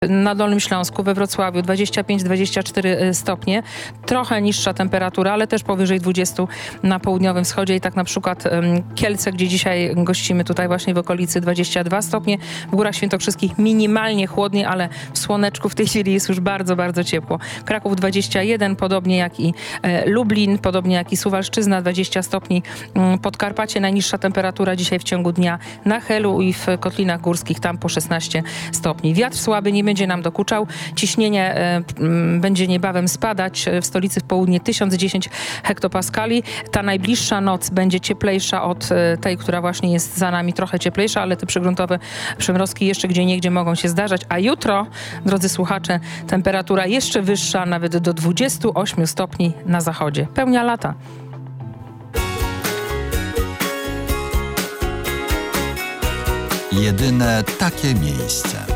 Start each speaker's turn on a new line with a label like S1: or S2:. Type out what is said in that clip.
S1: Na Dolnym Śląsku, we Wrocławiu 25-24 stopnie. Trochę niższa temperatura, ale też powyżej 20 na południowym wschodzie i tak na przykład Kielce, gdzie dzisiaj gościmy tutaj właśnie w okolicy 22 stopnie. W Górach Świętokrzyskich minimalnie chłodniej, ale w słoneczku w tej chwili jest już bardzo, bardzo ciepło. Kraków 21, podobnie jak i Lublin, podobnie jak i Suwalszczyzna 20 stopni. Podkarpacie najniższa temperatura dzisiaj w ciągu dnia na Helu i w Kotlinach Górskich, tam po 16 stopni. Wiatr słaby nie będzie nam dokuczał. Ciśnienie będzie niebawem spadać. W stolicy w południe 1010 hektopaskali. Ta najbliższa noc będzie cieplejsza od tej, która właśnie jest za nami, trochę cieplejsza, ale te przygruntowe przymrozki jeszcze gdzieniegdzie mogą się zdarzać. A jutro, drodzy słuchacze, temperatura jeszcze wyższa, nawet do 28 stopni na zachodzie. Pełnia lata.
S2: Jedyne takie miejsce.